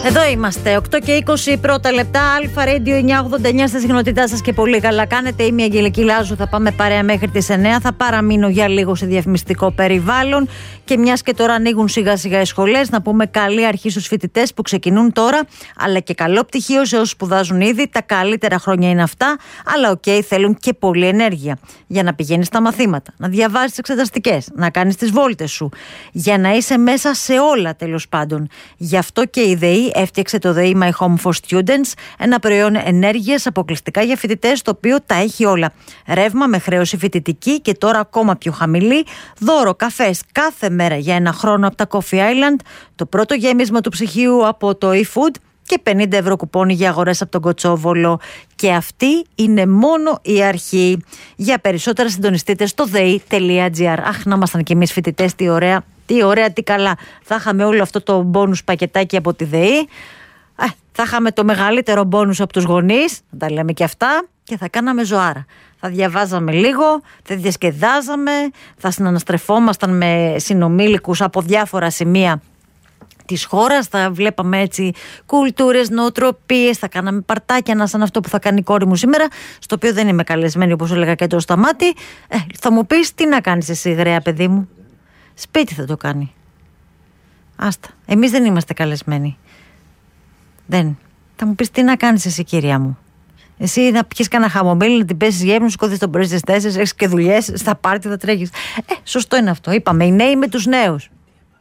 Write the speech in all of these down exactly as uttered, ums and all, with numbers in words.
Εδώ είμαστε, οκτώ και είκοσι πρώτα λεπτά, Αλφα Radio εννιακόσια ογδόντα εννιά στη συχνότητά σας και πολύ καλά κάνετε. Είμαι η Αγγελική Λάζου, θα πάμε παρέα μέχρι τις εννιά. Θα παραμείνω για λίγο σε διαφημιστικό περιβάλλον και μιας και τώρα ανοίγουν σιγά σιγά οι σχολές, να πούμε καλή αρχή στους φοιτητές που ξεκινούν τώρα, αλλά και καλό πτυχίο σε όσους σπουδάζουν ήδη. Τα καλύτερα χρόνια είναι αυτά, αλλά οκ, okay, θέλουν και πολλή ενέργεια για να πηγαίνεις στα μαθήματα, να διαβάζεις τις εξεταστικές, να κάνεις τις βόλτες σου, για να είσαι μέσα σε όλα τέλος πάντων. Γι' αυτό και η ΔΕΗ έφτιαξε το ΔΕΗ My Home for Students, ένα προϊόν ενέργειας αποκλειστικά για φοιτητές, το οποίο τα έχει όλα. Ρεύμα με χρέωση φοιτητική και τώρα ακόμα πιο χαμηλή. Δώρο καφές κάθε μέρα για ένα χρόνο από τα Coffee Island. Το πρώτο γέμισμα του ψυγείου από το eFood και πενήντα ευρώ κουπόνι για αγορές από τον Κοτσόβολο. Και αυτή είναι μόνο η αρχή. Για περισσότερα συντονιστείτε στο δei τελεία τζι άρ. Αχ, να ήμασταν κι εμείς φοιτητές, τι ωραία. Τι ωραία, τι καλά. Θα είχαμε όλο αυτό το μπόνους πακετάκι από τη ΔΕΗ. Ε, θα είχαμε το μεγαλύτερο μπόνους από τους γονείς. Θα τα λέμε και αυτά. Και θα κάναμε ζωάρα. Θα διαβάζαμε λίγο, θα διασκεδάζαμε, θα συναναστρεφόμασταν με συνομήλικους από διάφορα σημεία της χώρας. Θα βλέπαμε έτσι κουλτούρες, νοοτροπίες, θα κάναμε παρτάκια, να σαν αυτό που θα κάνει η κόρη μου σήμερα, στο οποίο δεν είμαι καλεσμένη όπως έλεγα και το Σταμάτη. Ε, θα μου πεις τι να κάνεις εσύ, γραία παιδί μου. Σπίτι θα το κάνει. Άστα. Εμείς δεν είμαστε καλεσμένοι. Δεν. Θα μου πεις τι να κάνεις εσύ, κυρία μου. Εσύ να πιεις κανένα χαμομήλι, να την πέσεις γέμνου, σκόθεις τον πρωί στις τέσσερις, έχεις και δουλειές, στα πάρτι θα τρέχεις. Ε, σωστό είναι αυτό. Είπαμε, οι νέοι με τους νέους.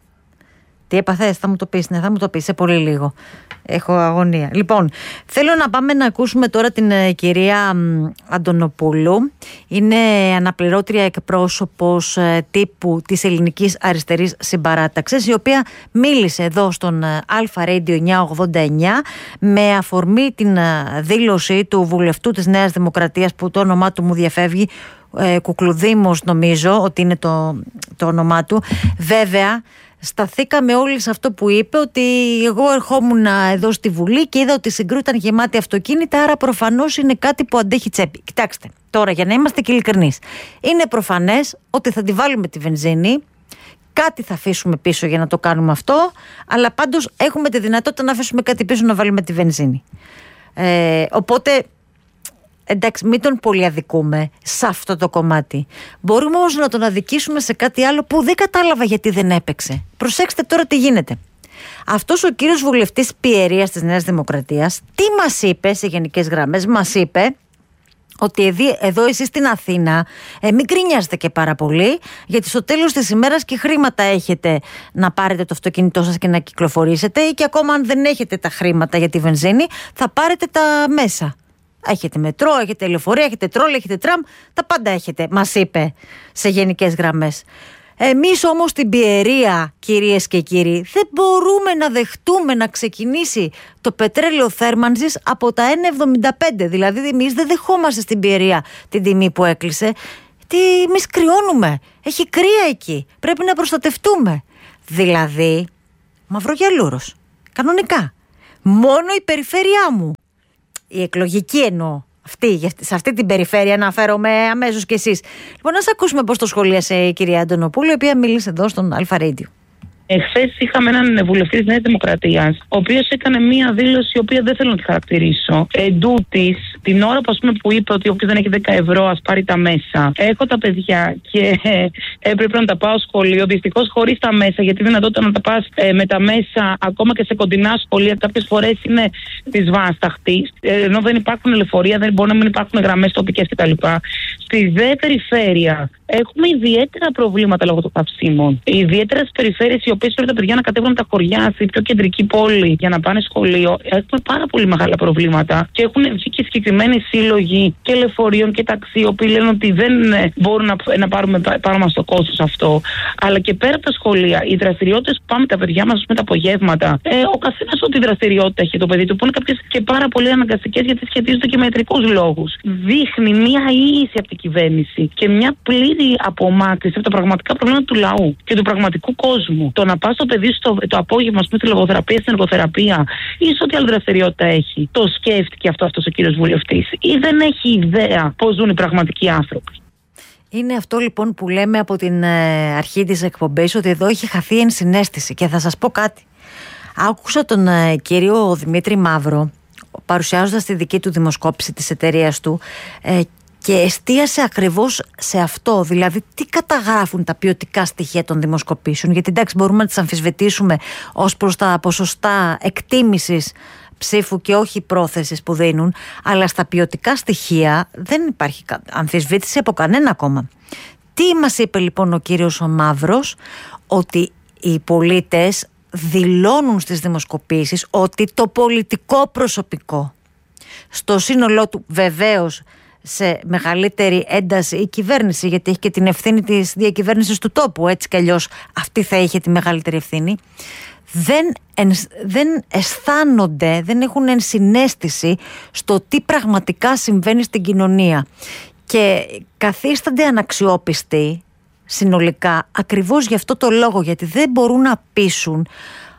Τι έπαθες, θα μου το πεις, ναι, θα μου το πεις σε πολύ λίγο. Έχω αγωνία. Λοιπόν, θέλω να πάμε να ακούσουμε τώρα την ε, κυρία μ, Αντωνοπούλου. Είναι αναπληρώτρια εκπρόσωπος ε, τύπου της Ελληνικής Αριστερής Συμπαράταξης, η οποία μίλησε εδώ στον ε, Αλφα Radio εννιακόσια ογδόντα εννιά με αφορμή την ε, δήλωση του βουλευτού της Νέας Δημοκρατίας, που το όνομά του μου διαφεύγει, ε, Κουκλουδήμος νομίζω ότι είναι το, το όνομά του. Βέβαια, σταθήκαμε όλοι σε αυτό που είπε, ότι εγώ ερχόμουν εδώ στη Βουλή και είδα ότι η Συγκρού ήταν γεμάτη αυτοκίνητα, άρα προφανώς είναι κάτι που αντέχει τσέπη. Κοιτάξτε, τώρα για να είμαστε και ειλικρινείς, είναι προφανές ότι θα τη βάλουμε τη βενζίνη, κάτι θα αφήσουμε πίσω για να το κάνουμε αυτό, αλλά πάντως έχουμε τη δυνατότητα να αφήσουμε κάτι πίσω να βάλουμε τη βενζίνη. Ε, οπότε... Εντάξει, μην τον πολύ αδικούμε σε αυτό το κομμάτι. Μπορούμε όμως να τον αδικήσουμε σε κάτι άλλο που δεν κατάλαβα γιατί δεν έπαιξε. Προσέξτε τώρα τι γίνεται. Αυτός ο κύριος βουλευτής Πιερίας της Νέας Δημοκρατίας, τι μας είπε σε γενικές γραμμές? Μας είπε ότι εδώ εσείς στην Αθήνα ε, μην κρινιάζετε και πάρα πολύ, γιατί στο τέλος της ημέρας και χρήματα έχετε να πάρετε το αυτοκίνητό σας και να κυκλοφορήσετε, ή και ακόμα αν δεν έχετε τα χρήματα για τη βενζίνη, θα πάρετε τα μέσα. Έχετε μετρό, έχετε λεωφορεία, έχετε τρόλ, έχετε τραμ, τα πάντα έχετε, μας είπε σε γενικές γραμμές. Εμείς όμως στην Πιερία, κυρίες και κύριοι, δεν μπορούμε να δεχτούμε να ξεκινήσει το πετρέλαιο θέρμανσης από τα ένα εβδομήντα πέντε. Δηλαδή εμείς δεν δεχόμαστε στην Πιερία την τιμή που έκλεισε. Τι, εμείς κρυώνουμε, έχει κρύα εκεί, πρέπει να προστατευτούμε. Δηλαδή, μαυρογιαλούρος, κανονικά. Μόνο η περιφέρειά μου, η εκλογική εννοώ, αυτή, σε αυτή την περιφέρεια αναφέρομαι αμέσως κι εσείς. Λοιπόν, να σας ακούσουμε πώς το σχολίασε η κυρία Αντωνοπούλου, η οποία μίλησε εδώ στον Αλφα Radio. Εχθές είχαμε έναν βουλευτή της Νέας Δημοκρατίας, ο οποίος έκανε μία δήλωση, η οποία δεν θέλω να τη χαρακτηρίσω. Εντούτοις, την ώρα που, ας πούμε, που είπε ότι όποιος δεν έχει δέκα ευρώ ας πάρει τα μέσα. Έχω τα παιδιά και ε, έπρεπε να τα πάω σχολείο, δυστυχώς χωρίς τα μέσα, γιατί δυνατότητα να τα πας ε, με τα μέσα ακόμα και σε κοντινά σχολεία κάποιες φορές είναι της βάσταχτης, ε, ενώ δεν υπάρχουν λεωφορεία, δεν μπορεί να μην υπάρχουν γραμμές τοπικές κτλ. Στη δε περιφέρεια έχουμε ιδιαίτερα προβλήματα λόγω των καυσίμων. Ιδιαίτερα στις περιφέρειες οι οποίες πρέπει τα παιδιά να κατέβουν τα χωριά, στη πιο κεντρική πόλη για να πάνε σχολείο, έχουμε πάρα πολύ μεγάλα προβλήματα. Και έχουν βγει και συγκεκριμένοι σύλλογοι και λεωφορείων και ταξί, οι οποίοι λένε ότι δεν μπορούν να, να πάρουμε πάνω μας το κόστος αυτό. Αλλά και πέρα από τα σχολεία, οι δραστηριότητες που πάμε τα παιδιά μας με τα απογεύματα, ε, ο καθένας ό,τι δραστηριότητα έχει το παιδί του, που είναι κάποιες και πάρα πολύ αναγκαστικές, γιατί σχετίζονται και με ιατρικούς λόγους. Δείχνει μια ίηση από την κυβέρνηση και μια πλήρη απομάκρυνση από τα πραγματικά προβλήματα του λαού και του πραγματικού κόσμου. Το να πας το παιδί στο το απόγευμα, ας πούμε, στη λογοθεραπεία, στην εργοθεραπεία ή σε ό,τι άλλη δραστηριότητα έχει, το σκέφτηκε αυτό αυτός ο κύριος βουλευτής, ή δεν έχει ιδέα πώς ζουν οι πραγματικοί άνθρωποι? Είναι αυτό λοιπόν που λέμε από την ε, αρχή της εκπομπής, ότι εδώ έχει χαθεί ενσυναίσθηση. Και θα σας πω κάτι. Άκουσα τον ε, κύριο Δημήτρη Μαύρο παρουσιάζοντας τη δική του δημοσκόπηση της εταιρείας του ε, και εστίασε ακριβώς σε αυτό, δηλαδή τι καταγράφουν τα ποιοτικά στοιχεία των δημοσκοπήσεων, γιατί εντάξει μπορούμε να τις αμφισβητήσουμε ως προς τα ποσοστά εκτίμησης ψήφου και όχι πρόθεσης που δίνουν, αλλά στα ποιοτικά στοιχεία δεν υπάρχει αμφισβήτηση από κανένα κόμμα. Τι μας είπε λοιπόν ο κύριος ο Μαύρος? Ότι οι πολίτες δηλώνουν στις δημοσκοπήσεις ότι το πολιτικό προσωπικό στο σύνολό του, βεβαίως σε μεγαλύτερη ένταση η κυβέρνηση, γιατί έχει και την ευθύνη της διακυβέρνησης του τόπου, έτσι κι αλλιώς αυτή θα είχε τη μεγαλύτερη ευθύνη, δεν, εν, δεν αισθάνονται, δεν έχουν ενσυναίσθηση στο τι πραγματικά συμβαίνει στην κοινωνία και καθίστανται αναξιόπιστοι συνολικά ακριβώς γι' αυτό το λόγο, γιατί δεν μπορούν να πείσουν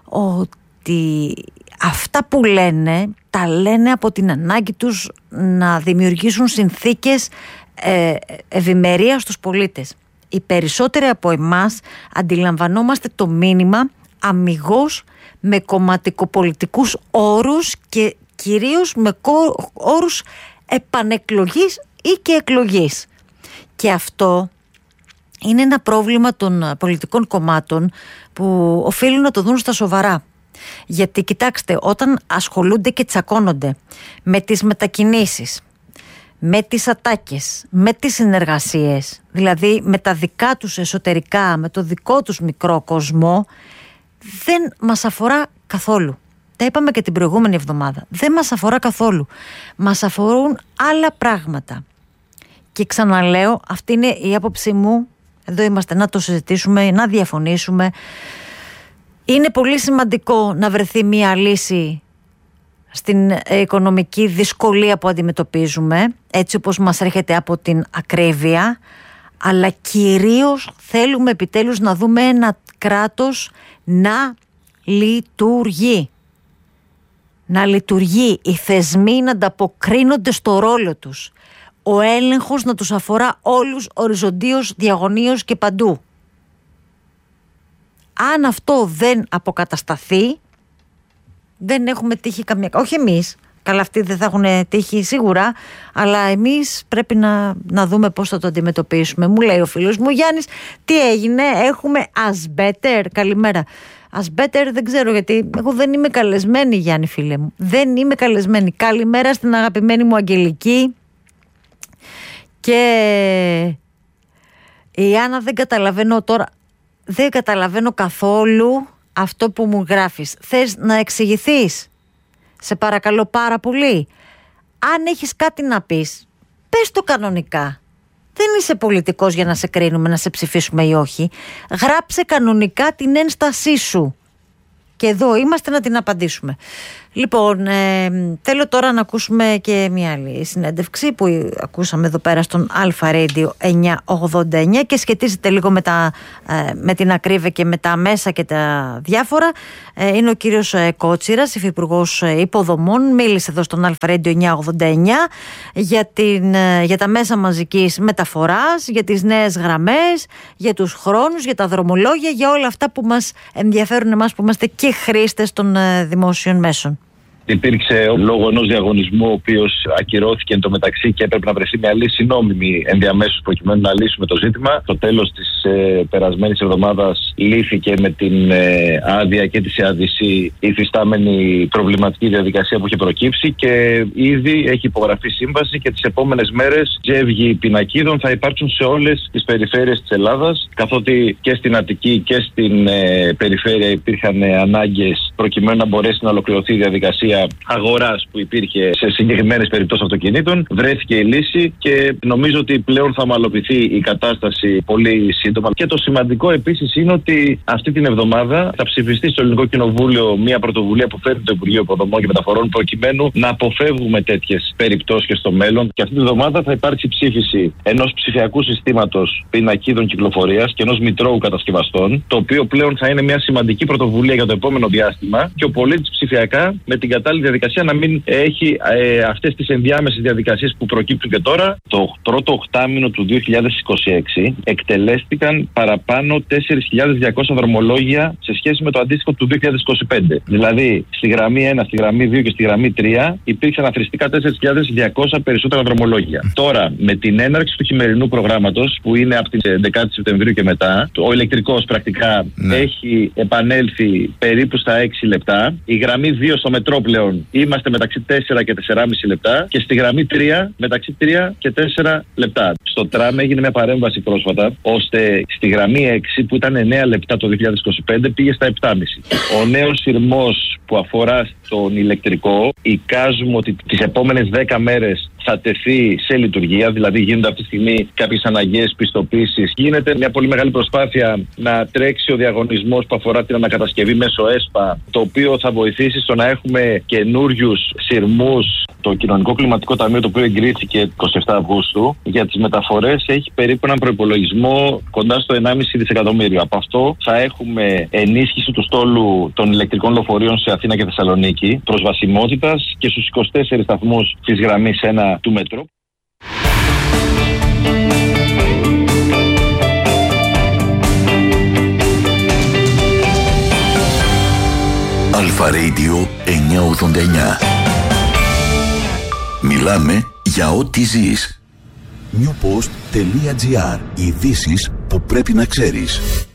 ότι αυτά που λένε τα λένε από την ανάγκη τους να δημιουργήσουν συνθήκες ε, ευημερίας στους πολίτες. Οι περισσότεροι από εμάς αντιλαμβανόμαστε το μήνυμα αμιγώς με κομματικοπολιτικούς όρους και κυρίως με όρους επανεκλογής ή και εκλογής. Και αυτό είναι ένα πρόβλημα των πολιτικών κομμάτων που οφείλουν να το δουν στα σοβαρά. Γιατί κοιτάξτε, όταν ασχολούνται και τσακώνονται με τις μετακινήσεις, με τις ατάκες, με τις συνεργασίες, δηλαδή με τα δικά τους εσωτερικά, με το δικό τους μικρό κόσμο, δεν μας αφορά καθόλου. Τα είπαμε και την προηγούμενη εβδομάδα. Δεν μας αφορά καθόλου. Μας αφορούν άλλα πράγματα. Και ξαναλέω, αυτή είναι η άποψή μου. Εδώ είμαστε να το συζητήσουμε, να διαφωνήσουμε. Είναι πολύ σημαντικό να βρεθεί μια λύση στην οικονομική δυσκολία που αντιμετωπίζουμε, έτσι όπως μας έρχεται από την ακρίβεια, αλλά κυρίως θέλουμε επιτέλους να δούμε ένα κράτος να λειτουργεί. Να λειτουργεί, οι θεσμοί να ανταποκρίνονται στο ρόλο τους, ο έλεγχος να τους αφορά όλους οριζοντίως, διαγωνίως και παντού. Αν αυτό δεν αποκατασταθεί, δεν έχουμε τύχει καμία... Όχι εμείς, καλά αυτοί δεν θα έχουν τύχει σίγουρα, αλλά εμείς πρέπει να, να δούμε πώς θα το αντιμετωπίσουμε. Μου λέει ο φίλος μου Γιάννης, τι έγινε, έχουμε as better, καλημέρα. As better δεν ξέρω, γιατί εγώ δεν είμαι καλεσμένη, Γιάννη φίλε μου. Δεν είμαι καλεσμένη. Καλημέρα στην αγαπημένη μου Αγγελική. Και η Άννα, δεν καταλαβαίνω τώρα, δεν καταλαβαίνω καθόλου αυτό που μου γράφεις. Θες να εξηγηθείς? Σε παρακαλώ πάρα πολύ. Αν έχεις κάτι να πεις, πες το κανονικά. Δεν είσαι πολιτικός για να σε κρίνουμε, να σε ψηφίσουμε ή όχι. Γράψε κανονικά την ένστασή σου. Και εδώ είμαστε να την απαντήσουμε. Λοιπόν, ε, θέλω τώρα να ακούσουμε και μια άλλη συνέντευξη που ακούσαμε εδώ πέρα στον Αλφα Radio εννιακόσια ογδόντα εννιά και σχετίζεται λίγο με, τα, ε, με την ακρίβεια και με τα μέσα και τα διάφορα. Ε, είναι ο κύριος Κότσιρας, υφυπουργός υποδομών. Μίλησε εδώ στον Αλφα Radio εννιακόσια ογδόντα εννιά για, την, για τα μέσα μαζικής μεταφοράς, για τις νέες γραμμές, για τους χρόνους, για τα δρομολόγια, για όλα αυτά που μας ενδιαφέρουν εμάς που είμαστε και χρήστες των δημόσιων μέσων. Υπήρξε λόγω ενός διαγωνισμού, ο οποίος ακυρώθηκε εν τω μεταξύ και έπρεπε να βρεθεί μια λύση νόμιμη ενδιαμέσως προκειμένου να λύσουμε το ζήτημα. Το τέλος της ε, περασμένης εβδομάδας λύθηκε με την ε, άδεια και τη ΣΕΑΔΙΣΗ η υφιστάμενη προβληματική διαδικασία που είχε προκύψει και ήδη έχει υπογραφεί σύμβαση και τις επόμενες μέρες ζεύγοι πινακίδων θα υπάρξουν σε όλες τις περιφέρειες της Ελλάδας, καθότι και στην Αττική και στην ε, περιφέρεια υπήρχαν ε, ανάγκες προκειμένου να μπορέσει να ολοκληρωθεί η διαδικασία αγοράς που υπήρχε σε συγκεκριμένες περιπτώσεις αυτοκινήτων. Βρέθηκε η λύση και νομίζω ότι πλέον θα ομαλοποιηθεί η κατάσταση πολύ σύντομα. Και το σημαντικό επίσης είναι ότι αυτή την εβδομάδα θα ψηφιστεί στο Ελληνικό Κοινοβούλιο μια πρωτοβουλία που φέρνει το Υπουργείο Υποδομών και Μεταφορών προκειμένου να αποφεύγουμε τέτοιες περιπτώσεις και στο μέλλον. Και αυτή την εβδομάδα θα υπάρξει ψήφιση ενός ψηφιακού συστήματος πινακίδων κυκλοφορίας και ενός μητρώου κατασκευαστών, το οποίο πλέον θα είναι μια σημαντική πρωτοβουλία για το επόμενο διάστημα ζήτημα και ο πολίτης ψηφιακά με την κατάλληλη διαδικασία να μην έχει ε, αυτές τις ενδιάμεσες διαδικασίες που προκύπτουν και τώρα. Το πρώτο οκτάμηνο του δύο χιλιάδες είκοσι έξι εκτελέστηκαν παραπάνω τέσσερις χιλιάδες διακόσια δρομολόγια σε σχέση με το αντίστοιχο του δύο χιλιάδες είκοσι πέντε. Δηλαδή, στη γραμμή ένα, στη γραμμή δύο και στη γραμμή τρία υπήρξαν αθροιστικά τέσσερις χιλιάδες διακόσια περισσότερα δρομολόγια. Τώρα, με την έναρξη του χειμερινού προγράμματος, που είναι από την έντεκα Σεπτεμβρίου και μετά, ο ηλεκτρικός πρακτικά ναι. έχει επανέλθει περίπου στα έξι λεπτά. Η γραμμή δύο στο μετρό πλέον είμαστε μεταξύ τέσσερα και τέσσερα κόμμα πέντε λεπτά και στη γραμμή τρία μεταξύ τρία και τέσσερα λεπτά. Στο τραμ έγινε μια παρέμβαση πρόσφατα, ώστε στη γραμμή έξι που ήταν εννέα λεπτά το δύο χιλιάδες είκοσι πέντε πήγε στα επτά κόμμα πέντε. Ο νέος σειρμός που αφορά στον ηλεκτρικό, εικάζουμε ότι τις επόμενες δέκα μέρες θα τεθεί σε λειτουργία, δηλαδή γίνονται αυτή τη στιγμή κάποιες αναγκαίες πιστοποίησεις. Γίνεται μια πολύ μεγάλη προσπάθεια να τρέξει ο διαγωνισμός που αφορά την ανακατασκευή μέσω ΕΣΠΑ, το οποίο θα βοηθήσει στο να έχουμε καινούριους σειρμούς. Το Κοινωνικό Κλιματικό Ταμείο, το οποίο εγκρίθηκε εικοστή εβδόμη Αυγούστου, για τις μεταφορές έχει περίπου έναν προϋπολογισμό κοντά στο ενάμιση δισεκατομμύριο. Από αυτό θα έχουμε ενίσχυση του στόλου των ηλεκτρικών λεωφορείων σε Αθήνα και Θεσσαλονίκη, προσβασιμότητας και στους είκοσι τέσσερις σταθμούς της γραμμής ένα του μετρό. Αλφα Radio εννιακόσια ογδόντα εννιά. Μιλάμε για ό,τι ζεις. newpost τελεία gr. Ειδήσεις που πρέπει να ξέρεις.